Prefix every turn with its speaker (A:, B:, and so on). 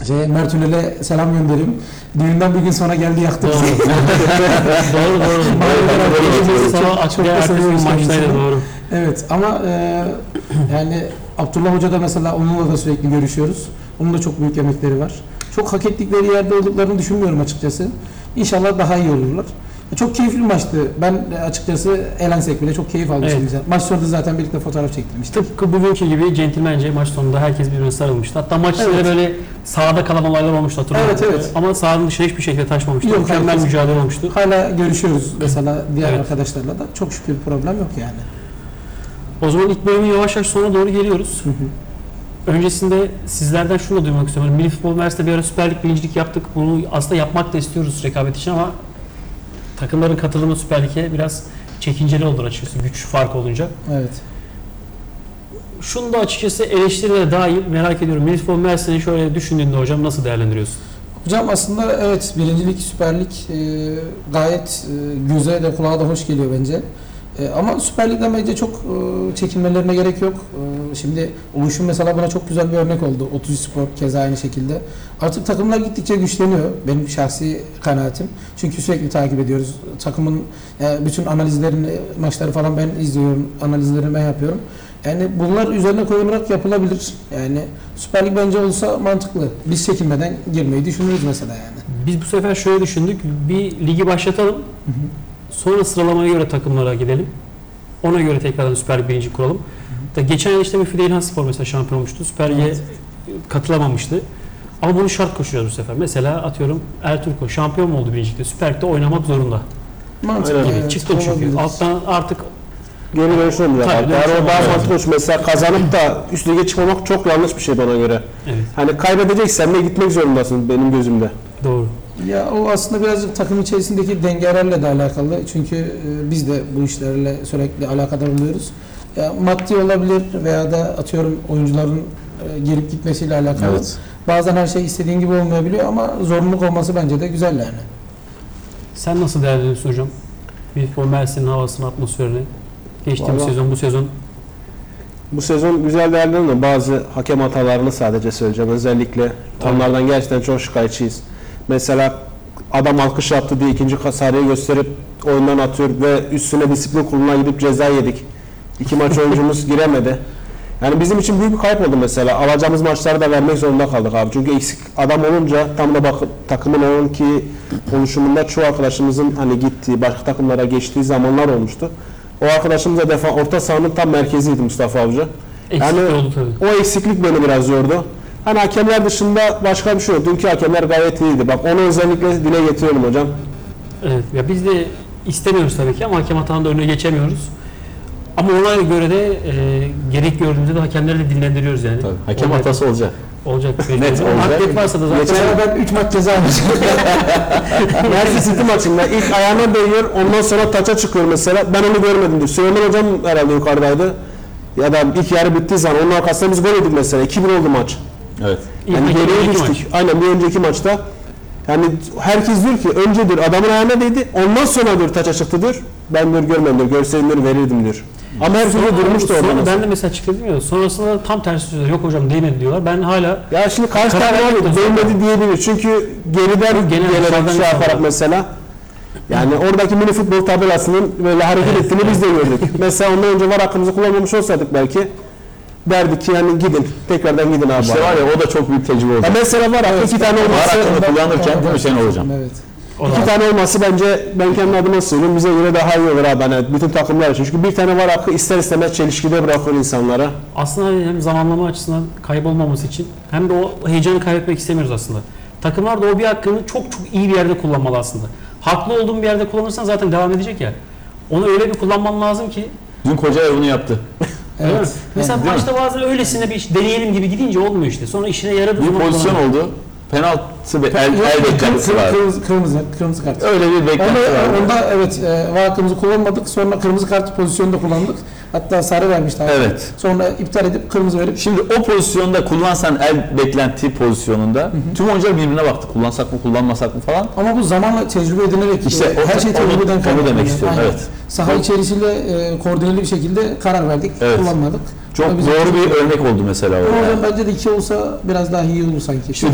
A: Mert Ünel'e selam gönderim. Düğünden bir gün sonra geldi yaktı bizi.
B: Doğru. Sonra açık maçtaydı doğru.
A: Evet ama yani Abdullah Hoca da mesela onunla da sürekli görüşüyoruz. Onun da çok büyük emekleri var. Çok hak ettikleri yerde olduklarını düşünmüyorum açıkçası. İnşallah daha iyi olurlar. Çok keyifli maçtı. Ben açıkçası elensek bile çok keyif almıştım.
B: Evet.
A: Maç sonunda zaten birlikte fotoğraf çektirmiştik.
B: Tıpkı bugünkü gibi centilmence maç sonunda herkes birbirine sarılmıştı. Hatta maç içinde böyle sahada kalan olaylar olmuştu hatırlıyorum.
A: Evet.
B: Ama sahanın dışına hiçbir şekilde taşmamıştı.
A: Yok,
B: Mükemmel
A: herkes,
B: mücadele olmuştu.
A: hala görüşüyoruz mesela diğer
B: Evet.
A: arkadaşlarla da. Çok şükür problem yok yani.
B: O zaman ilk bölümün yavaş yavaş sonuna doğru geliyoruz. Öncesinde sizlerden şunu da duymak istiyorum. Milli Futbol Mersi'de bir ara Süper Lig birincilik yaptık. Bunu aslında yapmak da istiyoruz rekabet için ama takımların katılımı Süper Lig'e biraz çekinceli olur açıkçası güç fark olunca.
A: Evet.
B: Şunu da açıkçası eleştirilere dair merak ediyorum. Milli Futbol Mersi'ni şöyle düşündüğünde hocam nasıl değerlendiriyorsun?
A: Hocam aslında evet birincilik, Süper Lig gayet göze de kulağa da hoş geliyor bence. Ama Süper Lig'den bence çok çekinmelerine gerek yok. Şimdi Oluşum mesela buna çok güzel bir örnek oldu. 33 Spor keza aynı şekilde. Artık takımlar gittikçe güçleniyor. Benim şahsi kanaatim. Çünkü sürekli takip ediyoruz. Takımın bütün analizlerini, maçları falan ben izliyorum. Analizlerini ben yapıyorum. Yani bunlar üzerine koyularak yapılabilir. Yani Süper Lig bence olsa mantıklı. Biz çekinmeden girmeyi düşünürüz mesela yani.
B: Biz bu sefer şöyle düşündük. Bir ligi başlatalım. Sonra sıralamaya göre takımlara gidelim. Ona göre tekrardan Süper Lig birinci kuralım. Geçen yıl işte bir Fidel Spor mesela şampiyon olmuştu. Süper Lig'e katılamamıştı. Ama bunu şart koşuyoruz bu sefer. Mesela atıyorum Ertuğrul şampiyon mu oldu birincilikte? Süper Lig'de oynamak zorunda.
A: Mantıklı.
B: Gibi.
A: Evet,
B: Çıktı çünkü.
A: olabilir.
B: Alttan artık
C: Geri dönüş olmuyor.
B: Tabii,
C: Yani
B: dönüş
C: o daha
B: olmuyor.
C: mantıklı. Mesela kazanıp da üst lige çıkmamak çok yanlış bir şey bana göre.
B: evet,
C: Hani kaybedeceksen de gitmek zorundasın benim gözümde.
B: doğru.
A: Ya o aslında birazcık takım içerisindeki dengelerle de alakalı. Çünkü biz de bu işlerle sürekli alakadar oluyoruz. Ya, maddi olabilir veya da atıyorum oyuncuların gelip gitmesiyle alakalı.
D: Evet.
A: Bazen her şey istediğin gibi olmayabiliyor ama zorunluluk olması bence de güzel yani.
B: Sen nasıl değerlendiriyorsun hocam? Milli Futbol Mersi'nin havasını, atmosferini. Geçtiğimiz
C: Vallahi-
B: sezon, bu sezon.
C: Bu sezon güzel değerlendirdim. Bazı hakem hatalarını sadece söyleyeceğim. Özellikle onlardan gerçekten çok şikayetçiyiz. Mesela adam alkış yaptı diye ikinci sarıyı gösterip oyundan atıyor ve üstüne disiplin kuruluna gidip ceza yedik. 2 maç oyuncumuz giremedi. Yani bizim için büyük bir kayıp oldu mesela. Alacağımız maçları da vermek zorunda kaldık abi. Çünkü eksik adam olunca tam da takımın onun ki oluşumunda çoğu arkadaşımızın hani gittiği, başka takımlara geçtiği zamanlar olmuştu. O arkadaşımız da orta sahanın tam merkeziydi Mustafa Avcı.
B: Eksiklik oldu tabii.
C: O eksiklik beni biraz yordu. Hani hakemler dışında başka bir şey yok. Dünkü hakemler gayet iyiydi. Bak onu özellikle dile getiriyorum hocam.
B: Evet, ya biz de istemiyoruz tabii ki ama hakem hatanın önüne geçemiyoruz. Ama ona göre de gerek gördüğümüzde de hakemleri de dinlendiriyoruz yani.
D: Tabii. Hakem
B: Olacak-
D: hatası olacak.
B: Olacak.
D: Net olacak.
B: Hakemiyet varsa da zaten.
C: Geçen
A: Mesela ben 3 maç ceza almışım.
C: Mersin City maçında ilk ayağına değiyor, ondan sonra taça çıkıyor mesela. Ben onu görmedim diyor. Süleyman hocam herhalde yukarıdaydı. Ya da ilk yarı bittiği zaman onun arkasında biz gol yedik mesela. 2-1 oldu maç.
D: Evet.
C: Yani
B: İlk
C: geriye
B: iki
C: düştük.
B: maç.
C: Aynen bir önceki maçta. Yani herkes diyor ki önce diyor adamın ayağına değdi, ondan sonra diyor taça çıktı diyor. Ben diyor görmedim diyor, görseydim diyor verirdim diyor. Ama herkes de durmuştu orada.
B: Sonra
C: mesela.
B: ben de mesela çıktım ya. Sonrasında tam tersi söylüyorlar. Yok hocam değmedi diyorlar. Ben hala
C: Ya şimdi karşı
B: Karar
C: taraf
B: vermek de
C: değmedi diyebilir. Çünkü geriden
B: genel
C: gelerek
B: dışarıdan
C: şey yaparak
B: insanlar.
C: mesela yani oradaki mini futbol tabelasının böyle hareket ettiğini biz de gördük. Mesela ondan önce var hakkımızı kullanmamış olsaydık belki derdik ki yani gidin, tekrardan gidin abi.
D: İşte var ya o da çok büyük tecrübe oldu.
C: Ya mesela var hakkı 2 tane
D: Var
C: olması,
D: hakkını kullanırken değil mi Şenol hocam?
A: Evet.
B: o da
C: 2 tane olması bence ben kendi adıma söylüyorum bize göre daha iyi olur abi. Yani bütün takımlar için. Çünkü bir tane var hakkı ister istemez çelişkide bırakıyor insanlara.
B: aslında hem zamanlama açısından kaybolmaması için hem de o heyecanı kaybetmek istemiyoruz aslında. Takımlar da o bir hakkını çok iyi bir yerde kullanmalı aslında. Haklı olduğun bir yerde kullanırsan zaten devam edecek ya. Onu öyle bir kullanman lazım ki.
D: Dün Kocaeli bunu yaptı.
B: Değil mi?
A: Evet.
B: Mesela
D: Değil
B: maçta bazen öylesine bir iş deneyelim gibi gidince olmuyor işte. Sonra işine yaradı.
D: Bir
B: sonra
D: pozisyon
B: kullanamıyor.
D: oldu. Penaltı ve el beklentisi var.
A: Kırmızı kart.
D: Öyle bir beklenti var.
A: Onda evet var hakkımızı kullanmadık. Sonra kırmızı kart pozisyonda kullandık. Hatta sarı vermişti.
D: Evet.
A: Sonra iptal edip kırmızı verip
D: Şimdi o pozisyonda kullansan el beklenti pozisyonunda tüm oyuncular birbirine baktı. Kullansak mı kullanmasak mı falan.
A: ama bu zamanla tecrübe edinerek
D: İşte
A: her şey tecrübeden
D: onu
A: kaynaklanıyor.
D: demek istiyorum.
A: Aynen.
D: Evet.
A: Saha içerisiyle koordineli bir şekilde karar verdik.
D: Evet.
A: Kullanmadık.
D: Çok
A: Ama bizim-
D: doğru bir örnek oldu mesela
A: Ama
D: orada.
A: hocam bence de 2 olsa biraz daha iyi olur sanki.
D: İşte